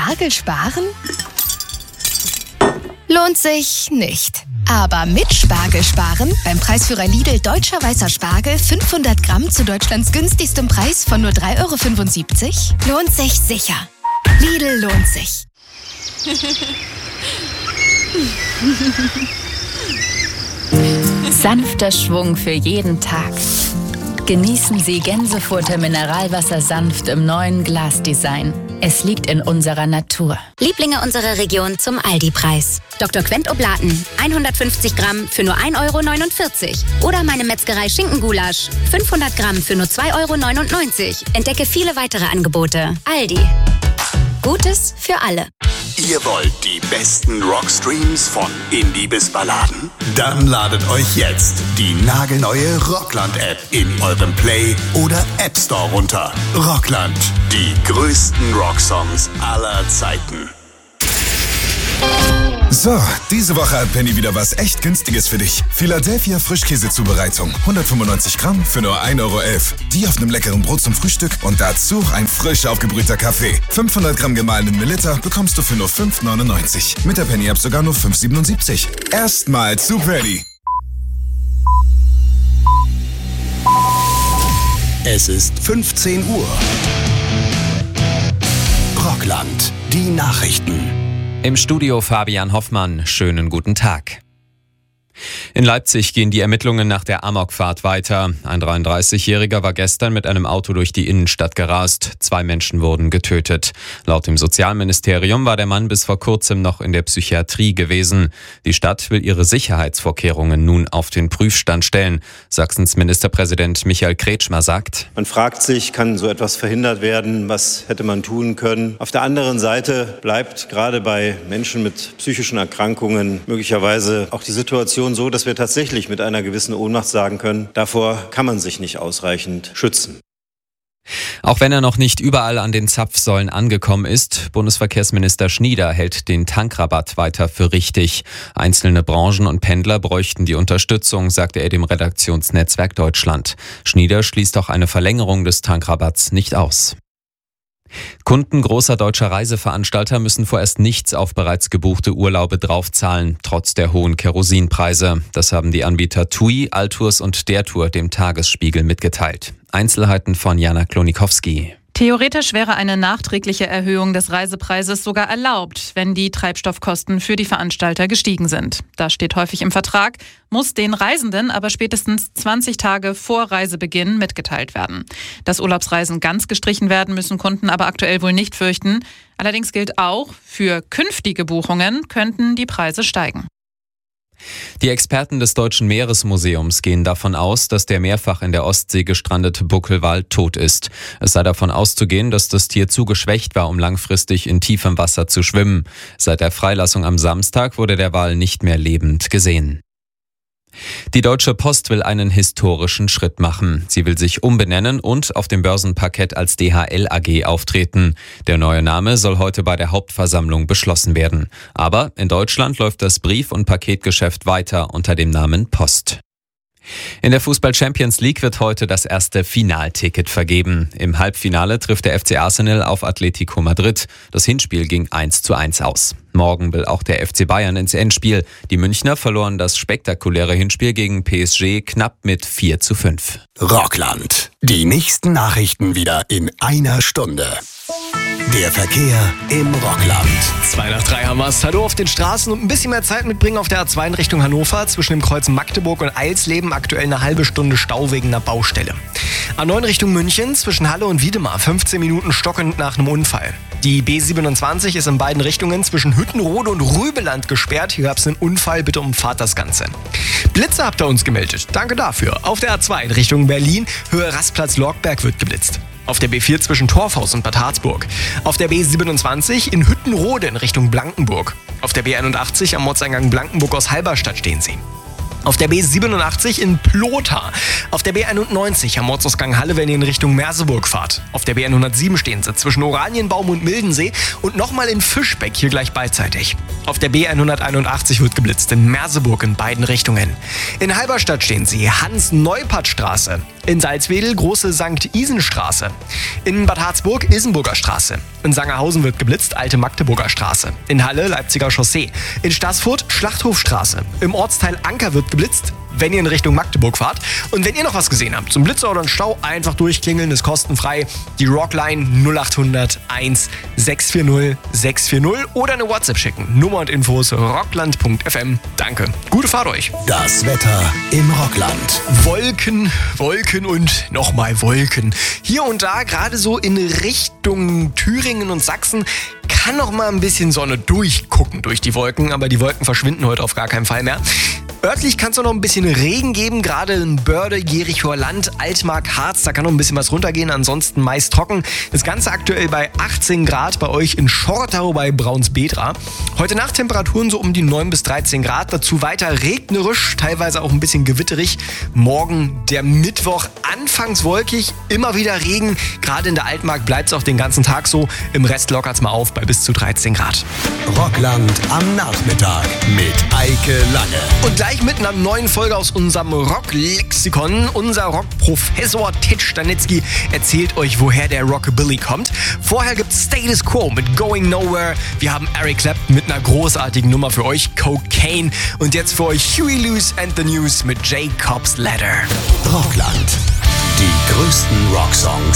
Spargel sparen? Lohnt sich nicht. Aber mit Spargel sparen, beim Preisführer Lidl Deutscher Weißer Spargel 500 Gramm zu Deutschlands günstigstem Preis von nur 3,75 €, lohnt sich sicher. Lidl lohnt sich. Sanfter Schwung für jeden Tag. Genießen Sie Gänsefurter Mineralwasser sanft im neuen Glasdesign. Es liegt in unserer Natur. Lieblinge unserer Region zum Aldi-Preis. Dr. Quent Oblaten, 150 Gramm für nur 1,49 €. Oder meine Metzgerei Schinkengulasch, 500 Gramm für nur 2,99 €. Entdecke viele weitere Angebote. Aldi. Gutes für alle. Ihr wollt die besten Rockstreams von Indie bis Balladen? Dann ladet euch jetzt die nagelneue Rockland-App in eurem Play- oder App Store runter. Rockland, die größten Rocksongs aller Zeiten. So, diese Woche hat Penny wieder was echt Günstiges für dich. Philadelphia Frischkäsezubereitung. 195 Gramm für nur 1,11 €. Die auf einem leckeren Brot zum Frühstück und dazu ein frisch aufgebrühter Kaffee. 500 Gramm gemahlenen Melitta bekommst du für nur 5,99 €. Mit der Penny-App sogar nur 5,77 €. Erstmal zu Penny. Es ist 15 Uhr. Rockland, die Nachrichten. Im Studio Fabian Hoffmann. Schönen guten Tag. In Leipzig gehen die Ermittlungen nach der Amokfahrt weiter. Ein 33-Jähriger war gestern mit einem Auto durch die Innenstadt gerast. 2 Menschen wurden getötet. Laut dem Sozialministerium war der Mann bis vor kurzem noch in der Psychiatrie gewesen. Die Stadt will ihre Sicherheitsvorkehrungen nun auf den Prüfstand stellen. Sachsens Ministerpräsident Michael Kretschmer sagt: Man fragt sich, kann so etwas verhindert werden? Was hätte man tun können? Auf der anderen Seite bleibt gerade bei Menschen mit psychischen Erkrankungen möglicherweise auch die Situation so, dass wir tatsächlich mit einer gewissen Ohnmacht sagen können, davor kann man sich nicht ausreichend schützen. Auch wenn er noch nicht überall an den Zapfsäulen angekommen ist, Bundesverkehrsminister Schnieder hält den Tankrabatt weiter für richtig. Einzelne Branchen und Pendler bräuchten die Unterstützung, sagte er dem Redaktionsnetzwerk Deutschland. Schnieder schließt auch eine Verlängerung des Tankrabatts nicht aus. Kunden großer deutscher Reiseveranstalter müssen vorerst nichts auf bereits gebuchte Urlaube draufzahlen, trotz der hohen Kerosinpreise. Das haben die Anbieter TUI, Altours und Der Tour dem Tagesspiegel mitgeteilt. Einzelheiten von Jana Klonikowski. Theoretisch wäre eine nachträgliche Erhöhung des Reisepreises sogar erlaubt, wenn die Treibstoffkosten für die Veranstalter gestiegen sind. Das steht häufig im Vertrag, muss den Reisenden aber spätestens 20 Tage vor Reisebeginn mitgeteilt werden. Dass Urlaubsreisen ganz gestrichen werden, müssen Kunden aber aktuell wohl nicht fürchten. Allerdings gilt auch, für künftige Buchungen könnten die Preise steigen. Die Experten des Deutschen Meeresmuseums gehen davon aus, dass der mehrfach in der Ostsee gestrandete Buckelwal tot ist. Es sei davon auszugehen, dass das Tier zu geschwächt war, um langfristig in tiefem Wasser zu schwimmen. Seit der Freilassung am Samstag wurde der Wal nicht mehr lebend gesehen. Die Deutsche Post will einen historischen Schritt machen. Sie will sich umbenennen und auf dem Börsenparkett als DHL AG auftreten. Der neue Name soll heute bei der Hauptversammlung beschlossen werden. Aber in Deutschland läuft das Brief- und Paketgeschäft weiter unter dem Namen Post. In der Fußball-Champions League wird heute das erste Finalticket vergeben. Im Halbfinale trifft der FC Arsenal auf Atletico Madrid. Das Hinspiel ging 1:1 aus. Morgen will auch der FC Bayern ins Endspiel. Die Münchner verloren das spektakuläre Hinspiel gegen PSG knapp mit 4:5. Rockland. Die nächsten Nachrichten wieder in einer Stunde. Der Verkehr im Rockland. 2 nach 3 haben wir's. Hallo auf den Straßen und ein bisschen mehr Zeit mitbringen auf der A2 in Richtung Hannover. Zwischen dem Kreuz Magdeburg und Eilsleben aktuell eine halbe Stunde Stau wegen einer Baustelle. A9 Richtung München zwischen Halle und Wiedemar 15 Minuten stockend nach einem Unfall. Die B27 ist in beiden Richtungen zwischen Hüttenrode und Rübeland gesperrt. Hier gab's einen Unfall, bitte umfahrt das Ganze. Blitze habt ihr uns gemeldet. Danke dafür. Auf der A2 in Richtung Berlin, Höhe Rastplatz Lorgberg wird geblitzt. Auf der B4 zwischen Torfhaus und Bad Harzburg. Auf der B27 in Hüttenrode in Richtung Blankenburg. Auf der B81 am Ortseingang Blankenburg aus Halberstadt stehen sie. Auf der B87 in Plotha. Auf der B91 am Ortsausgang Halle, wenn ihr in Richtung Merseburg fahrt. Auf der B107 stehen sie zwischen Oranienbaum und Mildensee und nochmal in Fischbeck hier gleich beidseitig. Auf der B181 wird geblitzt, in Merseburg in beiden Richtungen. In Halberstadt stehen Sie, Hans-Neupert-Straße. In Salzwedel große St-Isen-Straße. In Bad Harzburg Isenburger Straße. In Sangerhausen wird geblitzt, Alte Magdeburger Straße. In Halle Leipziger Chaussee. In Staßfurt Schlachthofstraße. Im Ortsteil Anker wird geblitzt, wenn ihr in Richtung Magdeburg fahrt. Und wenn ihr noch was gesehen habt, zum Blitzer oder einen Stau, einfach durchklingeln, ist kostenfrei. Die Rockline 0800 1 640 640 oder eine WhatsApp schicken. Nummer und Infos rockland.fm. Danke. Gute Fahrt euch. Das Wetter im Rockland. Wolken, Wolken und nochmal Wolken. Hier und da, gerade so in Richtung Thüringen und Sachsen, kann noch mal ein bisschen Sonne durchgucken durch die Wolken, aber die Wolken verschwinden heute auf gar keinen Fall mehr. Örtlich kann es noch ein bisschen Regen geben, gerade in Börde, Jerichoer Land, Altmark, Harz, da kann noch ein bisschen was runtergehen, ansonsten meist trocken. Das Ganze aktuell bei 18 Grad bei euch in Schortau bei Braunsbedra. Heute Nacht Temperaturen so um die 9 bis 13 Grad, dazu weiter regnerisch, teilweise auch ein bisschen gewitterig. Morgen der Mittwoch, anfangs wolkig, immer wieder Regen. Gerade in der Altmark bleibt es auch den ganzen Tag so, im Rest lockert es mal auf bei bis zu 13 Grad. Rockland am Nachmittag mit Eike Lange. Und gleich mit einer neuen Folge aus unserem Rock-Lexikon. Unser Rock-Professor Ted Stanitzky erzählt euch, woher der Rockabilly kommt. Vorher gibt's Status Quo mit Going Nowhere. Wir haben Eric Clapton mit einer großartigen Nummer für euch, Cocaine. Und jetzt für euch Huey Lewis and the News mit Jacob's Ladder. Rockland. Die größten Rocksongs